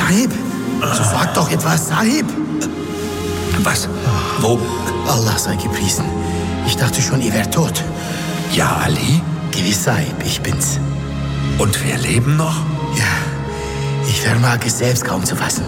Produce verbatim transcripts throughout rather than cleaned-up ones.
Sahib, so sag doch etwas, Sahib. Was? Wo? Allah sei gepriesen. Ich dachte schon, ihr wärt tot. Ja, Ali? Gewiss, Sahib, ich bin's. Und wir leben noch? Ja, ich vermag es selbst kaum zu fassen.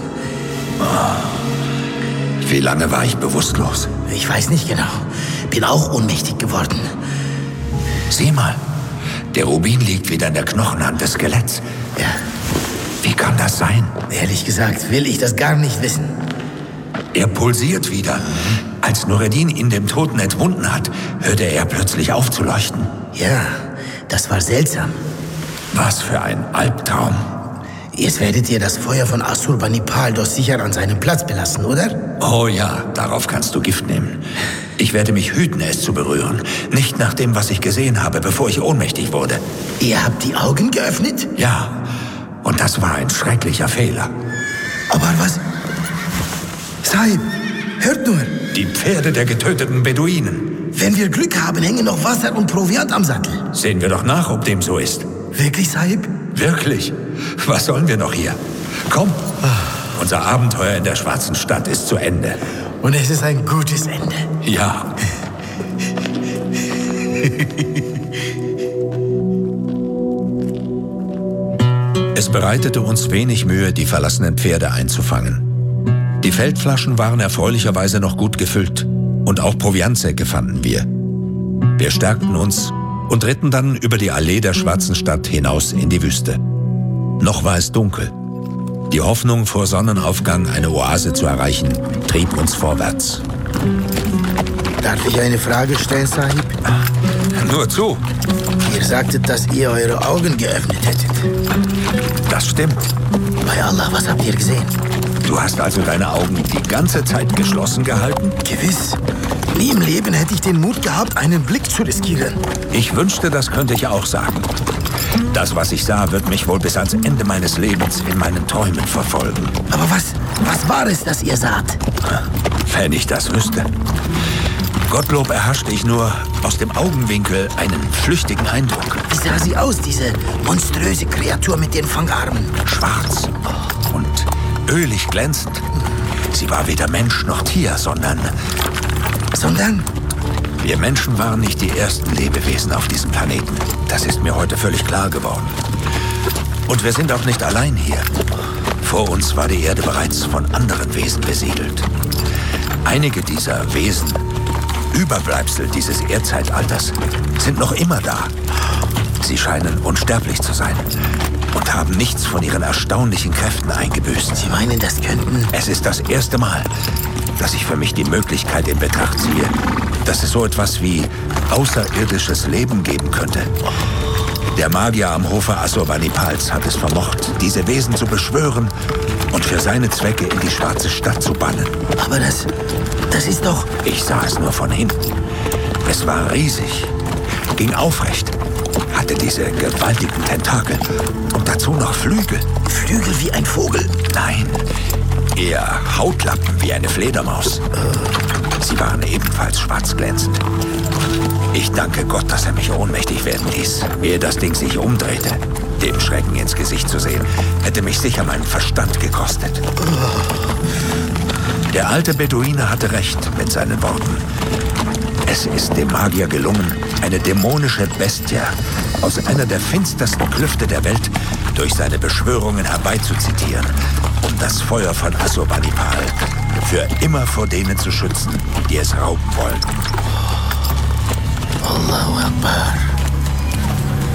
Oh. Wie lange war ich bewusstlos? Ich weiß nicht genau. Bin auch ohnmächtig geworden. Sieh mal, der Rubin liegt wieder in der Knochenhand des Skeletts. Ja. Wie kann das sein? Ehrlich gesagt, will ich das gar nicht wissen. Er pulsiert wieder. Als Nureddin ihn dem Toten entwunden hat, hörte er plötzlich auf zu leuchten. Ja, das war seltsam. Was für ein Albtraum. Jetzt werdet ihr das Feuer von Assurbanipal doch sicher an seinem Platz belassen, oder? Oh ja, darauf kannst du Gift nehmen. Ich werde mich hüten, es zu berühren. Nicht nach dem, was ich gesehen habe, bevor ich ohnmächtig wurde. Ihr habt die Augen geöffnet? Ja, und das war ein schrecklicher Fehler. Aber was? Sahib, hört nur. Die Pferde der getöteten Beduinen. Wenn wir Glück haben, hängen noch Wasser und Proviant am Sattel. Sehen wir doch nach, ob dem so ist. Wirklich, Sahib? Wirklich? Was sollen wir noch hier? Komm, unser Abenteuer in der Schwarzen Stadt ist zu Ende. Und es ist ein gutes Ende. Ja. Es bereitete uns wenig Mühe, die verlassenen Pferde einzufangen. Die Feldflaschen waren erfreulicherweise noch gut gefüllt und auch Proviantsäcke fanden wir. Wir stärkten uns und ritten dann über die Allee der Schwarzen Stadt hinaus in die Wüste. Noch war es dunkel. Die Hoffnung, vor Sonnenaufgang eine Oase zu erreichen, trieb uns vorwärts. Darf ich eine Frage stellen, Sahib? Nur zu. Ihr sagtet, dass ihr eure Augen geöffnet hättet. Das stimmt. Bei Allah, was habt ihr gesehen? Du hast also deine Augen die ganze Zeit geschlossen gehalten? Gewiss. Nie im Leben hätte ich den Mut gehabt, einen Blick zu riskieren. Ich wünschte, das könnte ich auch sagen. Das, was ich sah, wird mich wohl bis ans Ende meines Lebens in meinen Träumen verfolgen. Aber was, was war es, das ihr saht? Wenn ich das wüsste. Gottlob erhaschte ich nur aus dem Augenwinkel einen flüchtigen Eindruck. Wie sah sie aus, diese monströse Kreatur mit den Fangarmen? Schwarz und ölig glänzend. Sie war weder Mensch noch Tier, sondern... Sondern? Wir Menschen waren nicht die ersten Lebewesen auf diesem Planeten. Das ist mir heute völlig klar geworden. Und wir sind auch nicht allein hier. Vor uns war die Erde bereits von anderen Wesen besiedelt. Einige dieser Wesen, Überbleibsel dieses Erdzeitalters, sind noch immer da. Sie scheinen unsterblich zu sein und haben nichts von ihren erstaunlichen Kräften eingebüßt. Sie meinen, das könnten... Es ist das erste Mal, dass ich für mich die Möglichkeit in Betracht ziehe, dass es so etwas wie außerirdisches Leben geben könnte. Der Magier am Hofe Assurbanipals hat es vermocht, diese Wesen zu beschwören und für seine Zwecke in die Schwarze Stadt zu bannen. Aber das, das ist doch... Ich sah es nur von hinten. Es war riesig, ging aufrecht, hatte diese gewaltigen Tentakel und dazu noch Flügel. Flügel wie ein Vogel? Nein, eher Hautlappen wie eine Fledermaus. Sie waren ebenfalls schwarz glänzend. Ich danke Gott, dass er mich ohnmächtig werden ließ, ehe das Ding sich umdrehte. Dem Schrecken ins Gesicht zu sehen, hätte mich sicher meinen Verstand gekostet. Der alte Beduine hatte recht mit seinen Worten. Es ist dem Magier gelungen, eine dämonische Bestie aus einer der finstersten Klüfte der Welt durch seine Beschwörungen herbeizuzitieren, um das Feuer von Assurbanipal für immer vor denen zu schützen, die es rauben wollten. Allahu Akbar.